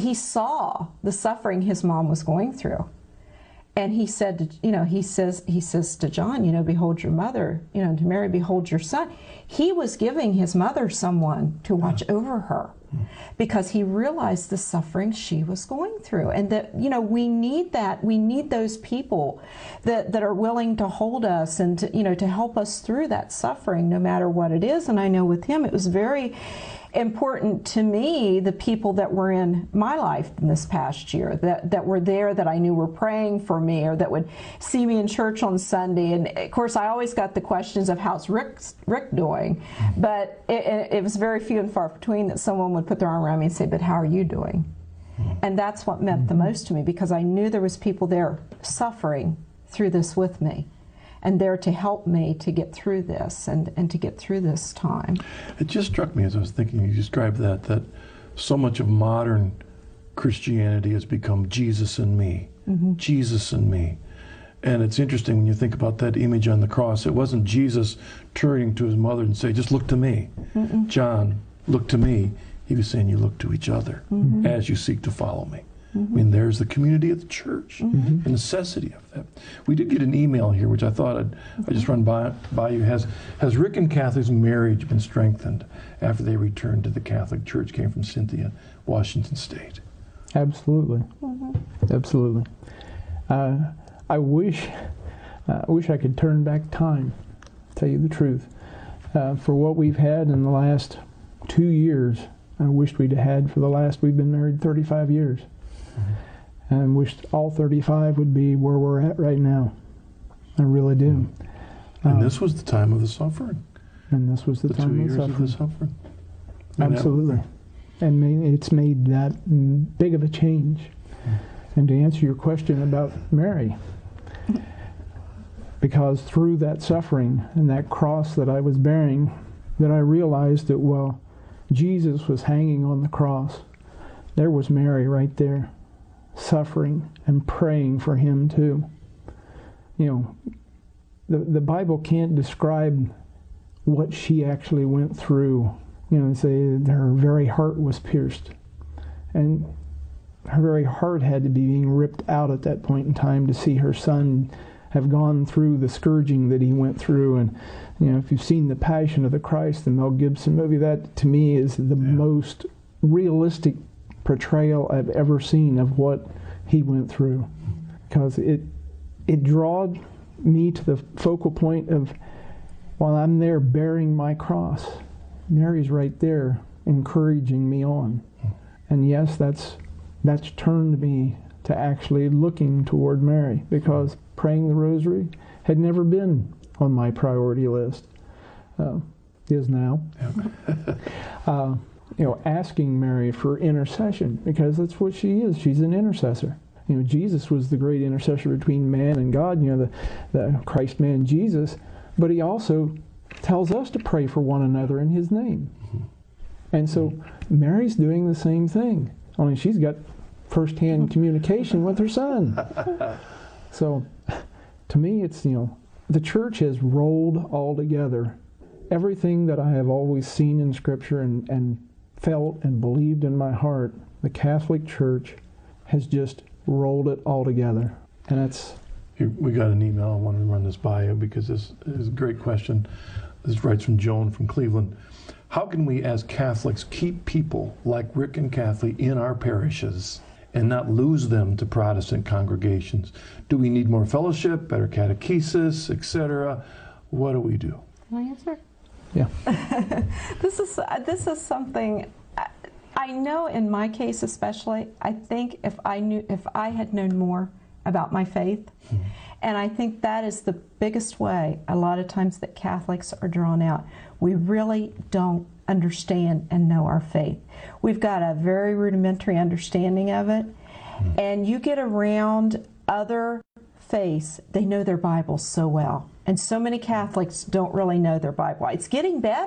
he saw the suffering his mom was going through. And he said, he says to John, behold your mother, to Mary, behold your son. He was giving his mother someone to watch over her because he realized the suffering she was going through. And that, we need that. We need those people that are willing to hold us and to help us through that suffering, no matter what it is. And I know with him, it was very important to me, the people that were in my life in this past year, that were there, that I knew were praying for me, or that would see me in church on Sunday. And of course, I always got the questions of how's Rick doing, but it was very few and far between that someone would put their arm around me and say, but how are you doing? And that's what meant the most to me, because I knew there was people there suffering through this with me, and there to help me to get through this and to get through this time. It just struck me as I was thinking, you described that so much of modern Christianity has become Jesus and me, Jesus and me. And it's interesting when you think about that image on the cross. It wasn't Jesus turning to his mother and say, just look to me. John, look to me. He was saying, you look to each other as you seek to follow me. I mean, there's the community of the church, the necessity of that. We did get an email here, which I thought I'd just run by you. Has Rick and Kathy's marriage been strengthened after they returned to the Catholic Church? Came from Cynthia, Washington State. Absolutely. Absolutely. I wish I could turn back time, tell you the truth. For what we've had in the last 2 years, I wished we'd had for the last, we've been married 35 years. And wished all 35 would be where we're at right now. I really do. And this was the time of the suffering. And this was the time 2 of years the of the suffering. Absolutely. And it's made that big of a change. And to answer your question about Mary, because through that suffering and that cross that I was bearing, that I realized that while Jesus was hanging on the cross, there was Mary right there, suffering and praying for him too. The Bible can't describe what she actually went through. Say her very heart was pierced, and her very heart had to be being ripped out at that point in time to see her son have gone through the scourging that he went through. And if you've seen The Passion of the Christ, the Mel Gibson movie, that to me is the most realistic portrayal I've ever seen of what he went through, because it drawed me to the focal point of, while I'm there bearing my cross, Mary's right there encouraging me on. And yes, that's turned me to actually looking toward Mary, because praying the rosary had never been on my priority list. Is now. Asking Mary for intercession, because that's what she is. She's an intercessor. Jesus was the great intercessor between man and God, the Christ man Jesus, but he also tells us to pray for one another in his name. And so Mary's doing the same thing, only she's got first-hand communication with her son. So to me, it's, the church has rolled all together everything that I have always seen in Scripture and felt and believed in my heart. The Catholic Church has just rolled it all together. And that's... We got an email. I want to run this by you because this is a great question. This writes from Joan from Cleveland. How can we as Catholics keep people like Rick and Kathy in our parishes and not lose them to Protestant congregations? Do we need more fellowship, better catechesis, etc.? What do we do? Can I answer? Yeah. This is something I know in my case especially. I think if I had known more about my faith, and I think that is the biggest way a lot of times that Catholics are drawn out. We really don't understand and know our faith. We've got a very rudimentary understanding of it, and you get around other faiths, they know their Bible so well. And so many Catholics don't really know their Bible. It's getting better.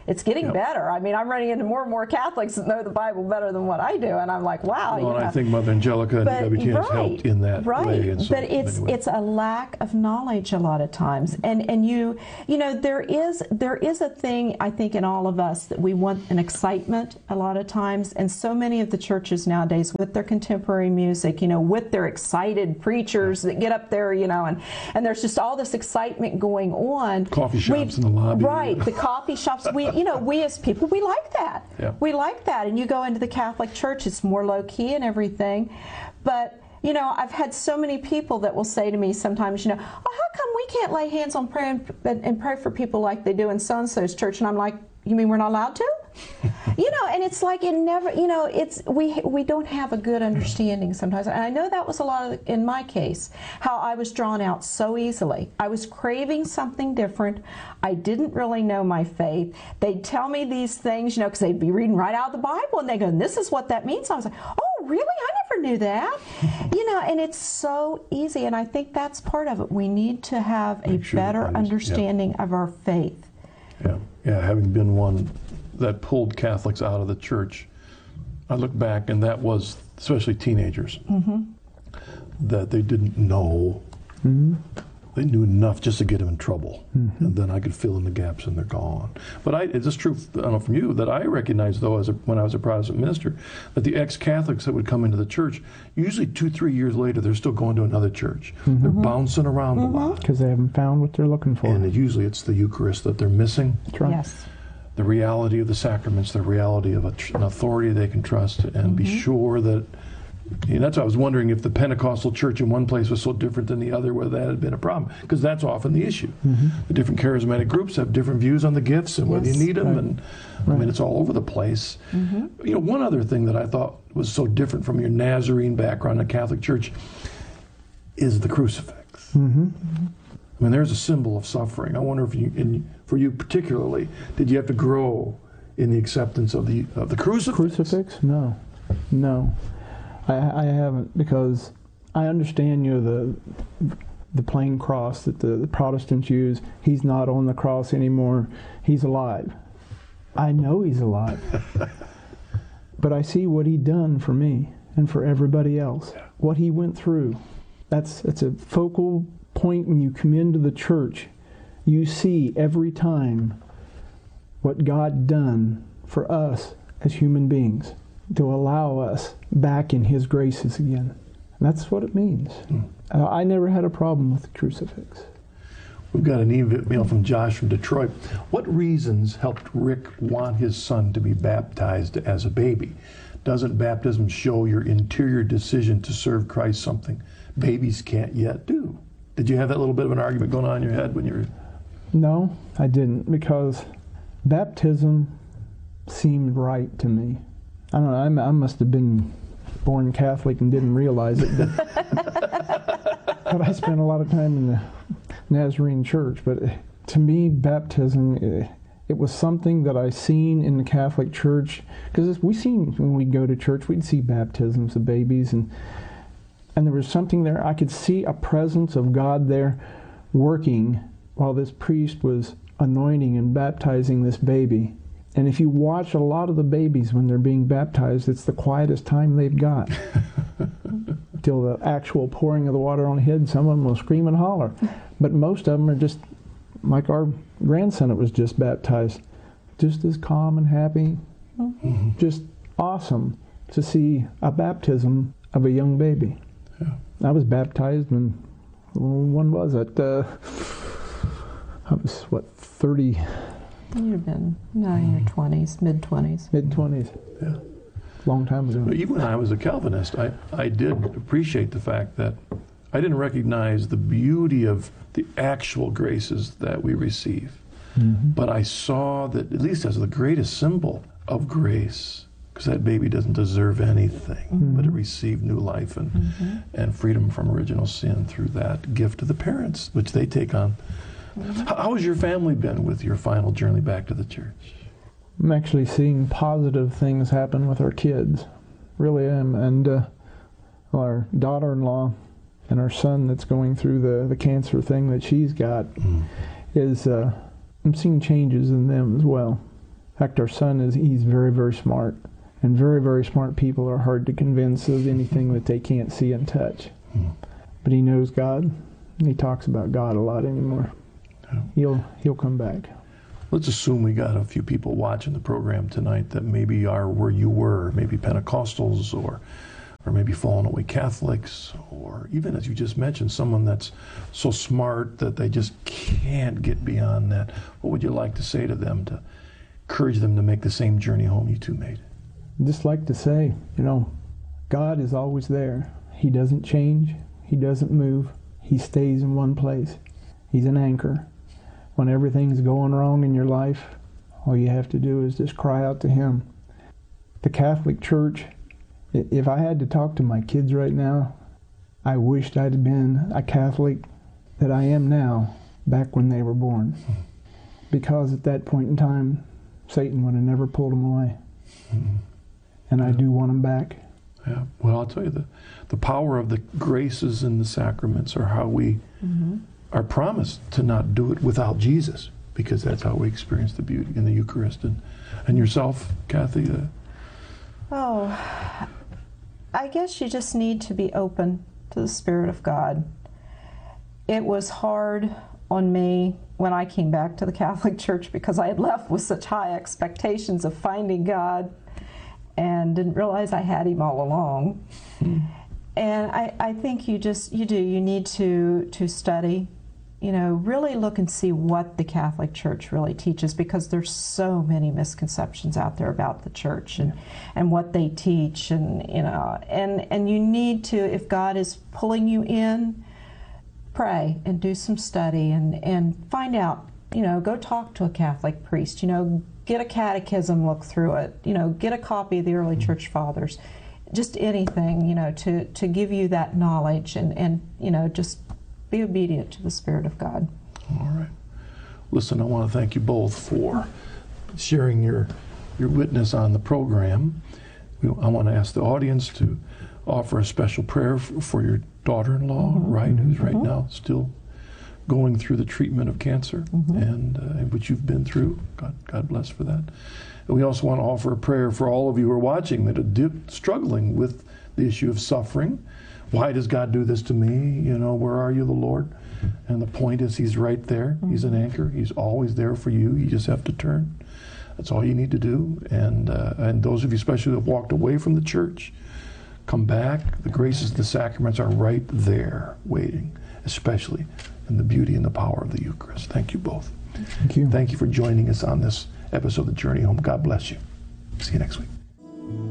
it's getting better. I mean, I'm running into more and more Catholics that know the Bible better than what I do, and I'm like, wow. Well, and I think Mother Angelica and EWTN has helped in that way. And so, but it's a lack of knowledge a lot of times, and you know there is a thing, I think, in all of us that we want an excitement a lot of times, and so many of the churches nowadays with their contemporary music, you know, with their excited preachers that get up there, you know, and there's just all this excitement going on. Coffee shops in the lobby. Right, the coffee shops. We as people, we like that. Yeah. We like that. And you go into the Catholic Church, it's more low-key and everything. But, you know, I've had so many people that will say to me sometimes, you know, oh, how come we can't lay hands on prayer and pray for people like they do in so-and-so's church? And I'm like, you mean we're not allowed to? You know, and it's like it never, you know, it's we don't have a good understanding sometimes. And I know that was a lot of, in my case, how I was drawn out so easily. I was craving something different. I didn't really know my faith. They'd tell me these things, you know, because they'd be reading right out of the Bible, and they go, this is what that means. I was like, oh, really? I never knew that. You know, and it's so easy, and I think that's part of it. We need to have a better understanding of our faith. Yeah, having been one that pulled Catholics out of the church, I look back, and that was especially teenagers, that they didn't know. They knew enough just to get them in trouble, and then I could fill in the gaps, and they're gone. But it's just true, I don't know from you, that I recognized, though, when I was a Protestant minister, that the ex-Catholics that would come into the church, usually 2-3 years later, they're still going to another church. They're bouncing around a lot. Because they haven't found what they're looking for. And usually it's the Eucharist that they're missing. That's right. Yes. The reality of the sacraments, the reality of an authority they can trust, and be sure that, you know, that's why I was wondering if the Pentecostal church in one place was so different than the other, whether that had been a problem, because that's often the issue. The different charismatic groups have different views on the gifts and whether you need them, and I mean, it's all over the place. You know, one other thing that I thought was so different from your Nazarene background in the Catholic Church is the crucifix. I mean, there's a symbol of suffering. I wonder if for you particularly, did you have to grow in the acceptance of the crucifix? Crucifix? No. I haven't, because I understand, you know, the plain cross that the Protestants use. He's not on the cross anymore. He's alive. I know he's alive. But I see what he done for me and for everybody else. What he went through. It's a focal point when you come into the church. You see every time what God done for us as human beings, to allow us back in his graces again. And that's what it means. I never had a problem with the crucifix. We've got an email from Josh from Detroit. What reasons helped Rick want his son to be baptized as a baby? Doesn't baptism show your interior decision to serve Christ, something babies can't yet do? Did you have that little bit of an argument going on in your head when you were... No, I didn't, because baptism seemed right to me. I don't know, I must have been born Catholic and didn't realize it, but I spent a lot of time in the Nazarene church. But to me, baptism, it was something that I seen in the Catholic Church, because when we go to church, we'd see baptisms of babies, and there was something there. I could see a presence of God there working while this priest was anointing and baptizing this baby. And if you watch a lot of the babies when they're being baptized, it's the quietest time they've got. Till the actual pouring of the water on the head, some of them will scream and holler. But most of them are just, like our grandson that was just baptized, just as calm and happy. Just awesome to see a baptism of a young baby. Yeah. I was baptized when was it? I was, 30... You'd have been in your 20s, mid-20s. Mid-20s. Yeah. Long time ago. Even when I was a Calvinist, I did appreciate the fact that I didn't recognize the beauty of the actual graces that we receive. But I saw that, at least as the greatest symbol of grace, because that baby doesn't deserve anything but to receive new life and freedom from original sin through that gift of the parents, which they take on. How has your family been with your final journey back to the church? I'm actually seeing positive things happen with our kids. Really am. And our daughter-in-law and our son that's going through the cancer thing that she's got is, I'm seeing changes in them as well. fact, our son he's very, very smart. And very, very smart people are hard to convince of anything that they can't see and touch. But he knows God, and he talks about God a lot anymore. He'll come back. Let's assume we got a few people watching the program tonight that maybe are where you were, maybe Pentecostals or maybe fallen away Catholics, or even, as you just mentioned, someone that's so smart that they just can't get beyond that. What would you like to say to them to encourage them to make the same journey home you two made? I'd just like to say, God is always there. He doesn't change. He doesn't move. He stays in one place. He's an anchor. When everything's going wrong in your life, all you have to do is just cry out to Him. The Catholic Church, if I had to talk to my kids right now, I wished I'd have been a Catholic that I am now back when they were born. Because at that point in time, Satan would have never pulled them away. And I do want them back. Yeah. Well, I'll tell you, the power of the graces and the sacraments are how we are promised to not do it without Jesus, because that's how we experience the beauty in the Eucharist. And yourself, Kathy? I guess you just need to be open to the Spirit of God. It was hard on me when I came back to the Catholic Church because I had left with such high expectations of finding God and didn't realize I had Him all along. And I think you need to study, really look and see what the Catholic Church really teaches, because there's so many misconceptions out there about the Church and what they teach, and you need to, if God is pulling you in, pray and do some study and find out, go talk to a Catholic priest, get a catechism, look through it, get a copy of the early Church Fathers, just anything, to give you that knowledge and just be obedient to the Spirit of God. All right. Listen, I want to thank you both for sharing your witness on the program. I want to ask the audience to offer a special prayer for your daughter-in-law, right, who's right now still going through the treatment of cancer, and which you've been through. God bless for that. And we also want to offer a prayer for all of you who are watching that are struggling with the issue of suffering. Why does God do this to me? Where are you, the Lord? And the point is, He's right there. He's an anchor. He's always there for you. You just have to turn. That's all you need to do. And those of you especially who have walked away from the church, come back. The graces and the sacraments are right there waiting, especially in the beauty and the power of the Eucharist. Thank you both. Thank you. Thank you for joining us on this episode of The Journey Home. God bless you. See you next week.